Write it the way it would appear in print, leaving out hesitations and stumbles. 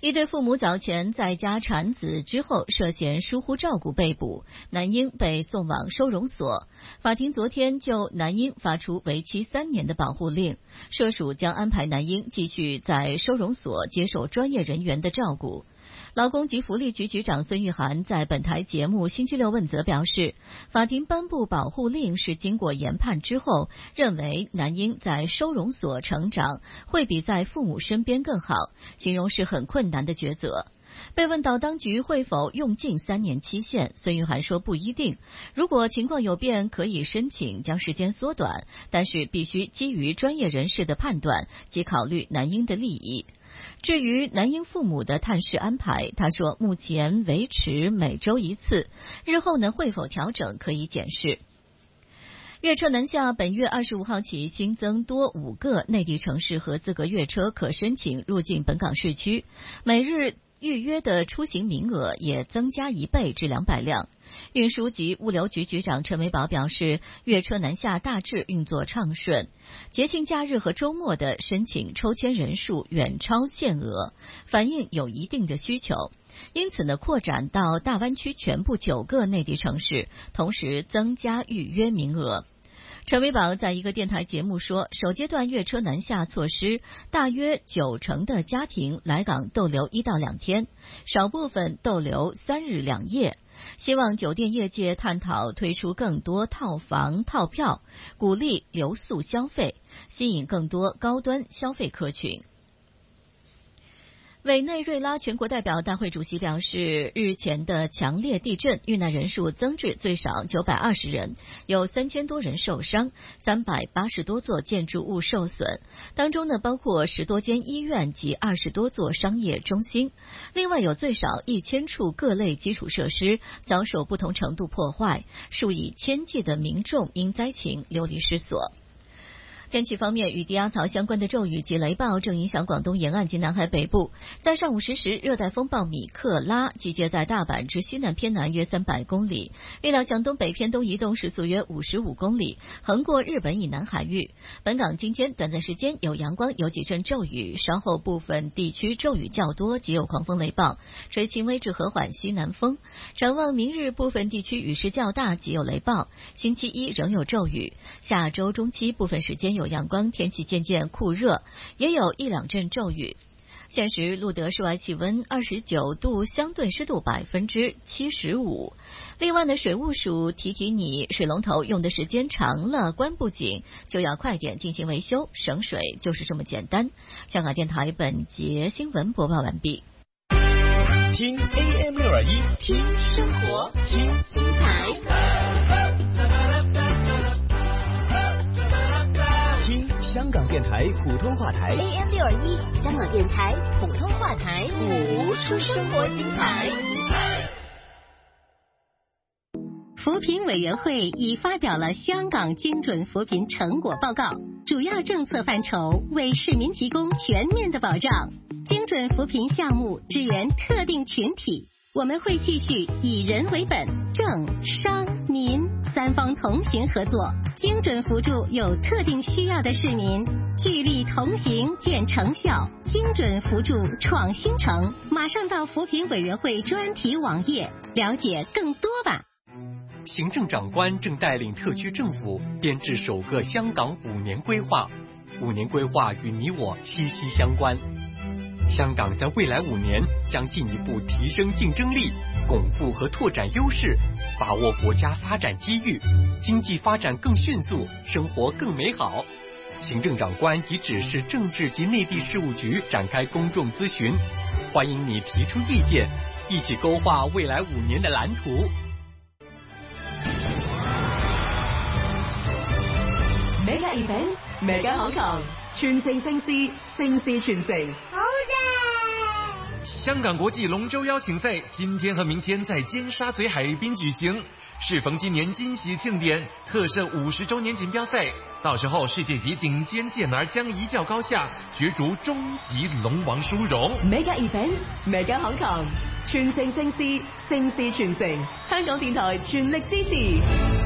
一对父母早前在家产子之后涉嫌疏忽照顾被捕，男婴被送往收容所。法庭昨天就男婴发出为期3年的保护令，涉属将安排男婴继续在收容所接受专业人员的照顾。劳工及福利局局长孙玉菡在本台节目星期六问责表示，法庭颁布保护令是经过研判之后，认为男婴在收容所成长会比在父母身边更好，形容是很困难的抉择。被问到当局会否用尽3年期限，孙玉菡说不一定，如果情况有变可以申请将时间缩短，但是必须基于专业人士的判断及考虑男婴的利益。至于男婴父母的探视安排，他说目前维持每周1次，日后会否调整可以检视。粤车南下本月25号起新增多5个内地城市合资格粤车可申请入境本港市区，每日预约的出行名额也增加1倍至200辆。运输及物流局局长陈维宝表示，粤车南下大致运作畅顺，节庆假日和周末的申请抽签人数远超限额，反映有一定的需求。因此扩展到大湾区全部9个内地城市，同时增加预约名额。陈维宝在一个电台节目说，首阶段粤车南下措施，大约90%的家庭来港逗留1到2天，少部分逗留3日2夜。希望酒店业界探讨推出更多套房套票，鼓励留宿消费，吸引更多高端消费客群。委内瑞拉全国代表大会主席表示，日前的强烈地震遇难人数增至最少920人，有3000多人受伤，380多座建筑物受损，当中包括10多间医院及20多座商业中心，另外有最少1000处各类基础设施遭受不同程度破坏，数以千计的民众因灾情流离失所。天气方面，与低压槽相关的骤雨及雷暴正影响广东沿岸及南海北部。在上午10时，热带风暴米克拉集结在大阪之西南偏南约300公里，预料向东北偏东移动，时速约55公里，横过日本以南海域。本港今天短暂时间有阳光，有几阵骤雨，稍后部分地区骤雨较多，及有狂风雷暴，吹轻微至和缓西南风。展望明日，部分地区雨势较大，及有雷暴。星期一仍有骤雨，下周中期部分时间有阳光，天气渐渐酷热，也有1、2阵骤雨。现时录得室外气温29度，相对湿度75%。另外水务署提你，水龙头用的时间长了，关不紧，就要快点进行维修，省水就是这么简单。香港电台本节新闻播报完毕。 听 AM621， 听生活，听精彩。 香港电台普通话台 AM621， 香港电台普通话台，谱出生活精彩。 扶贫委员会已发表了香港精准扶贫成果报告，主要政策范畴为市民提供全面的保障。精准扶贫项目支援特定群体，我们会继续以人为本，政商民3方同行合作，精准扶助有特定需要的市民，聚力同行见成效，精准扶助创新城。马上到扶贫委员会专题网页了解更多吧。 行政长官正带领特区政府编制首个香港5年规划，5年规划与你我息息相关。香港在未来5年将进一步提升竞争力，巩固和拓展优势，把握国家发展机遇，经济发展更迅速，生活更美好。行政长官已指示政治及内地事务局展开公众咨询，欢迎你提出意见，一起勾画未来5年的蓝图。 Mega Events Mega 香港，全城盛事，盛事傳承。 好正！ 香港國際龍舟邀請賽今天和明天在尖沙咀海濱舉行，適逢今年金禧慶典，特設50周年錦標賽，到時候世界級頂尖健兒將一較高下，角逐終極龍王殊榮。 Mega Events Mega 香港，全城盛事，盛事傳承。香港電台全力支持。